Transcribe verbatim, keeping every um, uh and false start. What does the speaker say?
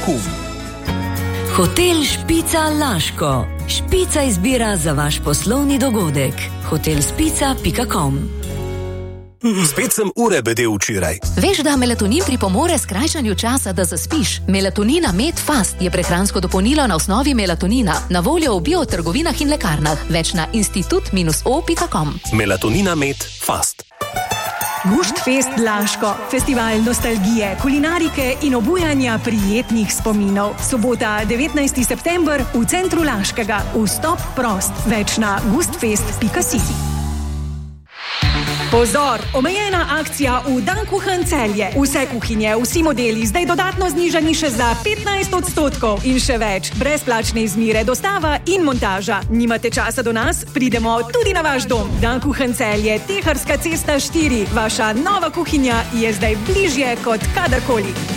nakup. Hotel Špica Laško. Špica izbira za vaš poslovni dogodek. hotel spica pika com. Spet sem ure bedel včeraj. Veš, da melatonin pripomore skrajšanju časa, da zaspiš? Melatonina Med Fast je prehransko dopolnilo na osnovi melatonina, na voljo v biotrgovinah in lekarnah. Več na institut o pika com. Melatonina Med Fast. Guštfest Laško, festival nostalgije, kulinarike in obujanja prijetnih spominov. Sobota, devetnajsti september v centru Laškega. Vstop prost. Več na guštfest pika si. Pozor, omejena akcija v Dan Kuchen Celje. Vse kuhinje, vsi modeli zdaj dodatno znižani še za petnajst odstotkov in še več. Brezplačne izmire, dostava in montaža. Nimate časa do nas? Pridemo tudi na vaš dom. Dan Kuchen Celje, Teharska cesta štiri. Vaša nova kuhinja je zdaj bližje kot kadarkoli.